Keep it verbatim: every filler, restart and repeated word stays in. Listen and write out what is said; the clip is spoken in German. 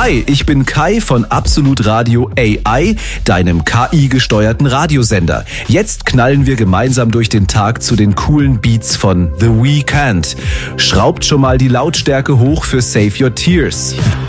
Hi, ich bin Kai von Absolut Radio A I, deinem K I-gesteuerten Radiosender. Jetzt knallen wir gemeinsam durch den Tag zu den coolen Beats von The Weeknd. Schraubt schon mal die Lautstärke hoch für Save Your Tears.